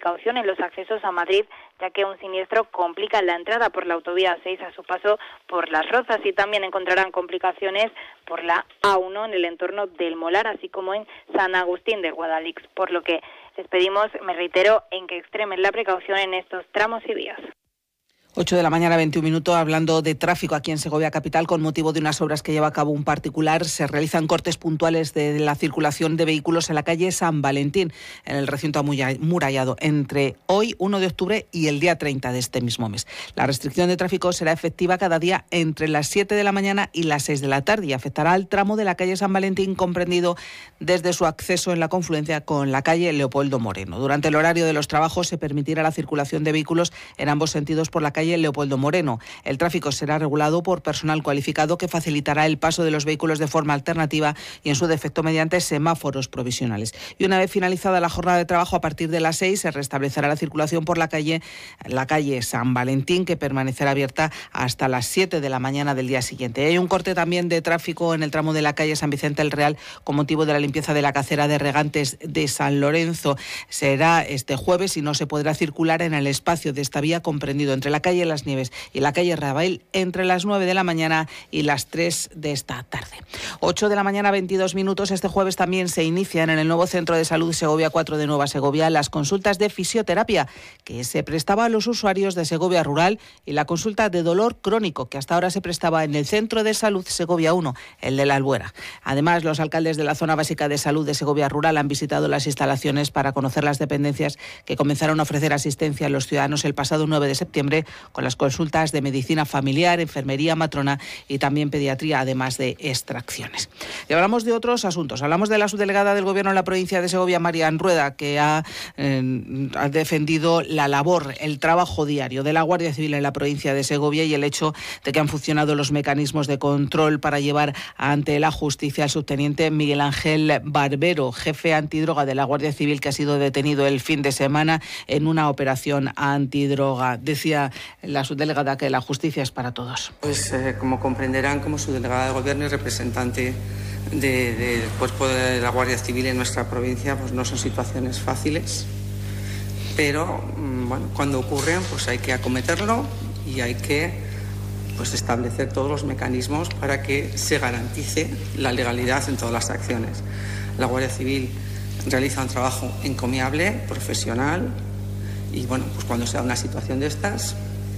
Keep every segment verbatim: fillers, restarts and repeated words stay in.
precaución en los accesos a Madrid, ya que un siniestro complica la entrada por la autovía seis a su paso por Las Rozas, y también encontrarán complicaciones por la A uno en el entorno del Molar, así como en San Agustín del Guadalix, por lo que les pedimos, me reitero, en que extremen la precaución en estos tramos y vías. ocho de la mañana, veintiún minutos, hablando de tráfico aquí en Segovia Capital. Con motivo de unas obras que lleva a cabo un particular, se realizan cortes puntuales de la circulación de vehículos en la calle San Valentín, en el recinto amurallado, entre hoy, uno de octubre, y el día treinta de este mismo mes. La restricción de tráfico será efectiva cada día entre las siete de la mañana y las seis de la tarde y afectará al tramo de la calle San Valentín comprendido desde su acceso en la confluencia con la calle Leopoldo Moreno. Durante el horario de los trabajos se permitirá la circulación de vehículos en ambos sentidos por la calle Leopoldo Moreno. El tráfico será regulado por personal cualificado que facilitará el paso de los vehículos de forma alternativa y en su defecto mediante semáforos provisionales. Y una vez finalizada la jornada de trabajo, a partir de las seis se restablecerá la circulación por la calle, la calle San Valentín, que permanecerá abierta hasta las siete de la mañana del día siguiente. Hay un corte también de tráfico en el tramo de la calle San Vicente el Real con motivo de la limpieza de la cacera de regantes de San Lorenzo. Será este jueves y no se podrá circular en el espacio de esta vía comprendido entre la calle Las Nieves y la calle Rabail entre las nueve de la mañana y las tres de esta tarde. ocho de la mañana, veintidós minutos. Este jueves también se inician en el nuevo Centro de Salud Segovia cuatro de Nueva Segovia las consultas de fisioterapia que se prestaba a los usuarios de Segovia Rural y la consulta de dolor crónico que hasta ahora se prestaba en el Centro de Salud Segovia uno, el de la Albuera. Además, los alcaldes de la Zona Básica de Salud de Segovia Rural han visitado las instalaciones para conocer las dependencias que comenzaron a ofrecer asistencia a los ciudadanos el pasado nueve de septiembre con las consultas de medicina familiar, enfermería matrona y también pediatría, además de extracciones. Y hablamos de otros asuntos. Hablamos de la subdelegada del Gobierno en la provincia de Segovia, Marian Rueda, que ha, eh, ha defendido la labor, el trabajo diario de la Guardia Civil en la provincia de Segovia y el hecho de que han funcionado los mecanismos de control para llevar ante la justicia al subteniente Miguel Ángel Barbero, jefe antidroga de la Guardia Civil, que ha sido detenido el fin de semana en una operación antidroga. Decía la subdelegada que la justicia es para todos. Pues eh, como comprenderán, como subdelegada de Gobierno y representante de, de, del cuerpo de la Guardia Civil en nuestra provincia, pues no son situaciones fáciles, pero bueno, cuando ocurren pues hay que acometerlo y hay que pues establecer todos los mecanismos para que se garantice la legalidad en todas las acciones. La Guardia Civil realiza un trabajo encomiable, profesional, y bueno, pues cuando se da una situación de estas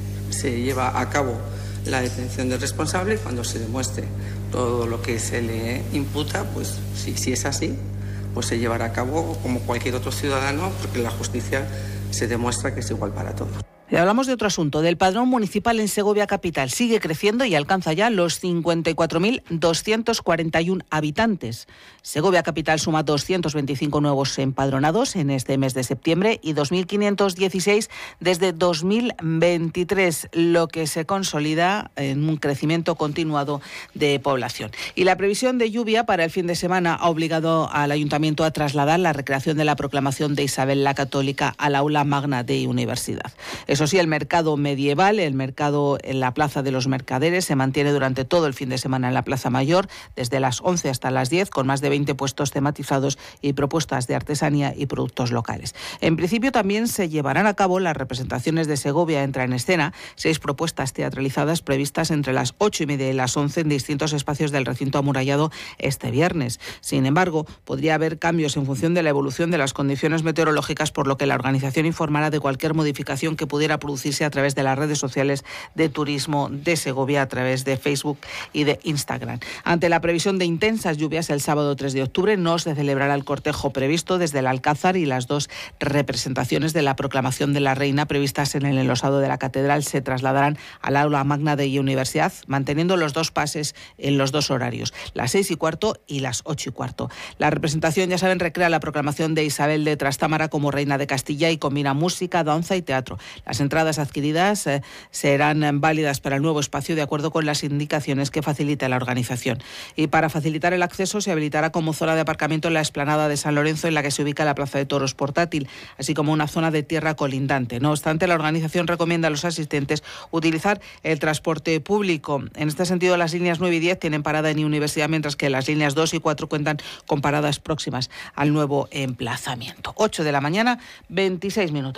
se lleva a cabo la detención del responsable y cuando se demuestre todo lo que se le imputa, pues si, si es así, pues se llevará a cabo como cualquier otro ciudadano, porque la justicia se demuestra que es igual para todos. Y hablamos de otro asunto, del padrón municipal en Segovia Capital. Sigue creciendo y alcanza ya los cincuenta y cuatro mil doscientos cuarenta y uno habitantes. Segovia Capital suma doscientos veinticinco nuevos empadronados en este mes de septiembre y dos mil quinientos dieciséis desde dos mil veintitrés, lo que se consolida en un crecimiento continuado de población. Y la previsión de lluvia para el fin de semana ha obligado al Ayuntamiento a trasladar la recreación de la proclamación de Isabel la Católica al aula magna de Universidad. Eso sí, el mercado medieval, el mercado en la Plaza de los Mercaderes, se mantiene durante todo el fin de semana en la Plaza Mayor, desde las once hasta las diez, con más de veinte puestos tematizados y propuestas de artesanía y productos locales. En principio también se llevarán a cabo las representaciones de Segovia Entra en Escena, seis propuestas teatralizadas previstas entre las ocho y media y las once en distintos espacios del recinto amurallado este viernes. Sin embargo, podría haber cambios en función de la evolución de las condiciones meteorológicas, por lo que la organización informará de cualquier modificación que pudiera producirse a través de las redes sociales de turismo de Segovia, a través de Facebook y de Instagram. Ante la previsión de intensas lluvias el sábado tres de octubre no se celebrará el cortejo previsto desde el Alcázar y las dos representaciones de la proclamación de la Reina previstas en el enlosado de la Catedral se trasladarán al aula magna de Universidad, manteniendo los dos pases en los dos horarios, las seis y cuarto y las ocho y cuarto. La representación, ya saben, recrea la proclamación de Isabel de Trastámara como Reina de Castilla y combina música, danza y teatro. Las entradas adquiridas eh, serán válidas para el nuevo espacio de acuerdo con las indicaciones que facilita la organización. Y para facilitar el acceso se habilitará como zona de aparcamiento en la explanada de San Lorenzo, en la que se ubica la Plaza de Toros portátil, así como una zona de tierra colindante. No obstante, la organización recomienda a los asistentes utilizar el transporte público. En este sentido, las líneas nueve y diez tienen parada en Universidad, mientras que las líneas dos y cuatro cuentan con paradas próximas al nuevo emplazamiento. ocho de la mañana, veintiséis minutos.